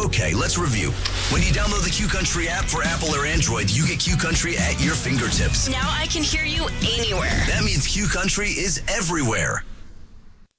Okay, let's review. When you download the Q Country app for Apple or Android, you get Q Country at your fingertips. Now I can hear you anywhere. That means Q Country is everywhere.